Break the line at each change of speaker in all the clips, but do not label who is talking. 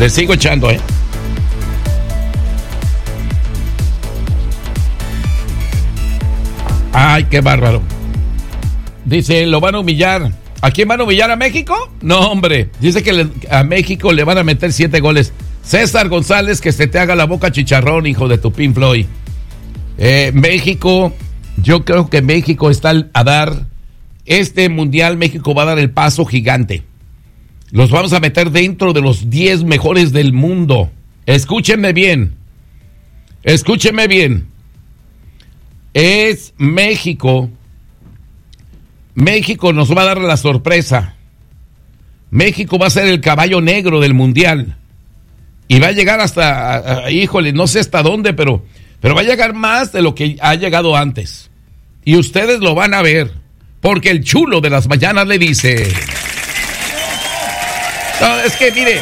Le sigo echando, Ay, qué bárbaro. Dice, lo van a humillar. ¿A quién van a humillar? ¿A México? No, hombre. Dice que a México le van a meter 7 goles. César González, que se te haga la boca chicharrón, hijo de tu Pink Floyd. México, yo creo que México está a dar, este mundial México va a dar el paso gigante. Los vamos a meter dentro de los 10 mejores del mundo. Escúchenme bien. Escúchenme bien. Es México. México nos va a dar la sorpresa. México va a ser el caballo negro del mundial. Y va a llegar hasta, híjole, no sé hasta dónde, pero va a llegar más de lo que ha llegado antes. Y ustedes lo van a ver. Porque el chulo de las mañanas le dice... No, es que mire,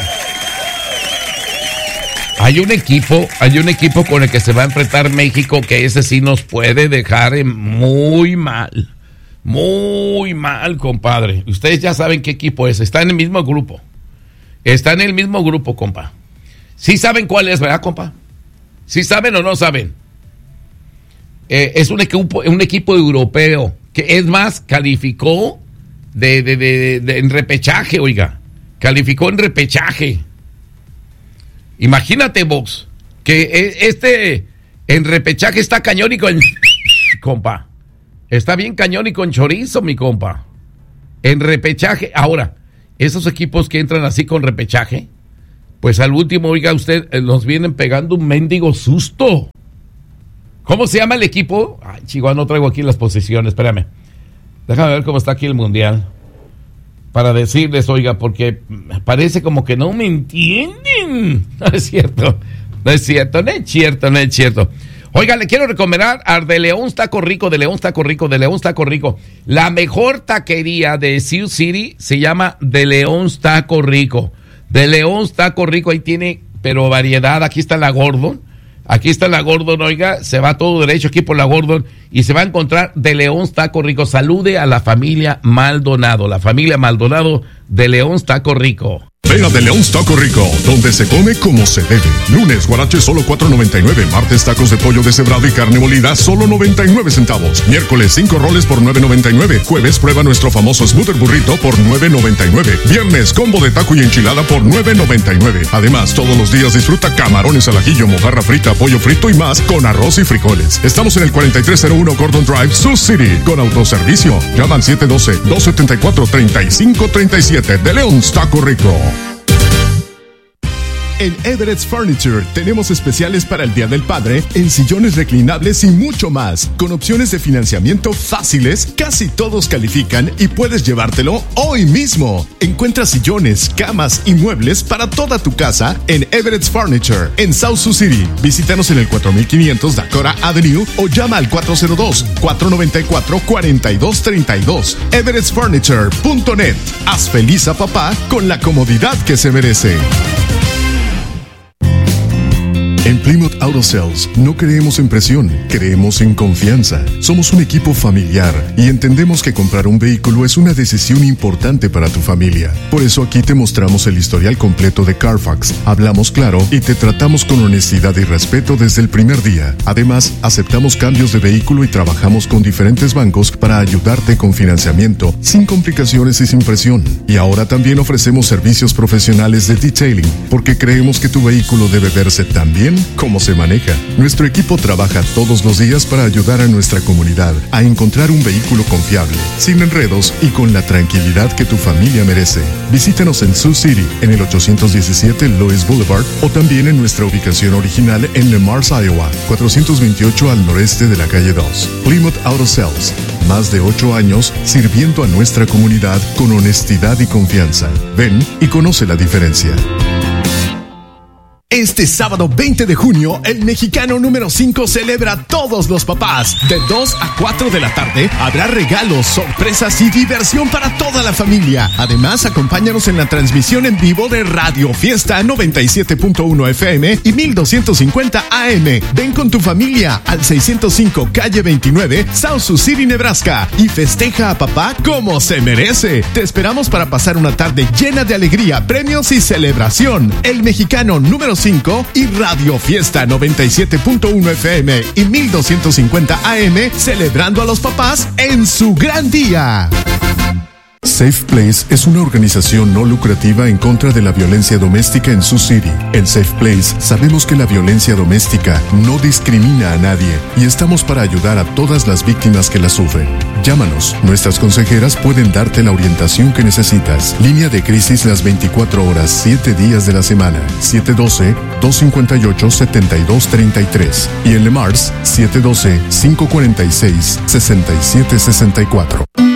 hay un equipo con el que se va a enfrentar México que ese sí nos puede dejar muy mal, compadre. Ustedes ya saben qué equipo es, está en el mismo grupo, compa. ¿Sí saben cuál es, verdad, compa? ¿Sí saben o no saben? Es un equipo europeo que es más, calificó en repechaje, oiga. Calificó en repechaje. Imagínate, Vox, que en repechaje está cañón y con... compa. Está bien cañón y con chorizo, mi compa. En repechaje. Ahora, esos equipos que entran así con repechaje, pues al último, oiga usted, nos vienen pegando un mendigo susto. ¿Cómo se llama el equipo? Ay, Chihuahua, no traigo aquí las posiciones, espérame. Déjame ver cómo está aquí el mundial. Para decirles, oiga, porque parece como que no me entienden. No es cierto. Oiga, le quiero recomendar a De León Taco Rico. La mejor taquería de Sioux City se llama De León Taco Rico. Ahí tiene, pero variedad. Aquí está la Gordon, oiga, se va todo derecho aquí por la Gordon y se va a encontrar De León Taco Rico. Salude a la familia Maldonado, De León Taco Rico.
Ven a De León Taco Rico, donde se come como se debe. Lunes, guarache solo $4.99. Martes, tacos de pollo deshebrado y carne molida, solo 99 centavos. Miércoles, 5 roles por $9.99. Jueves, prueba nuestro famoso Smoothie Burrito por $9.99. Viernes, combo de taco y enchilada por $9.99. Además, todos los días disfruta camarones al ajillo, mojarra frita, pollo frito y más con arroz y frijoles. Estamos en el 4301 Gordon Drive, Sioux City, con autoservicio. Llama al 712-274-3537. De León Taco Rico. En Everett's Furniture tenemos especiales para el Día del Padre en sillones reclinables y mucho más. Con opciones de financiamiento fáciles, casi todos califican y puedes llevártelo hoy mismo. Encuentra sillones, camas y muebles para toda tu casa en Everett's Furniture en South Sioux City. Visítanos en el 4500 Dakota Avenue o llama al 402-494-4232. everettsfurniture.net. Haz feliz a papá con la comodidad que se merece. En Plymouth Auto Sales no creemos en presión, creemos en confianza. Somos un equipo familiar y entendemos que comprar un vehículo es una decisión importante para tu familia. Por eso aquí te mostramos el historial completo de Carfax, hablamos claro y te tratamos con honestidad y respeto desde el primer día. Además, aceptamos cambios de vehículo y trabajamos con diferentes bancos para ayudarte con financiamiento, sin complicaciones y sin presión. Y ahora también ofrecemos servicios profesionales de detailing, porque creemos que tu vehículo debe verse tan bien como se maneja. Nuestro equipo trabaja todos los días para ayudar a nuestra comunidad a encontrar un vehículo confiable, sin enredos y con la tranquilidad que tu familia merece. Visítanos en Sioux City, en el 817 Lois Boulevard, o también en nuestra ubicación original en Le Mars, Iowa, 428 al noreste de la calle 2. Plymouth Auto Sales, más de 8 años sirviendo a nuestra comunidad con honestidad y confianza. Ven y conoce la diferencia. Este sábado 20 de junio, el Mexicano número 5 celebra a todos los papás. De 2 a 4 de la tarde habrá regalos, sorpresas y diversión para toda la familia. Además, acompáñanos en la transmisión en vivo de Radio Fiesta 97.1 FM y 1250 AM. Ven con tu familia al 605 Calle 29, South Sioux City, Nebraska, y festeja a papá como se merece. Te esperamos para pasar una tarde llena de alegría, premios y celebración. El Mexicano número 5 y Radio Fiesta 97.1 FM y 1250 AM, celebrando a los papás en su gran día. Safe Place es una organización no lucrativa en contra de la violencia doméstica en Sioux City. En Safe Place sabemos que la violencia doméstica no discrimina a nadie y estamos para ayudar a todas las víctimas que la sufren. Llámanos, nuestras consejeras pueden darte la orientación que necesitas. Línea de crisis las 24 horas, 7 días de la semana. 712-258-7233 y en Le Mars 712-546-6764.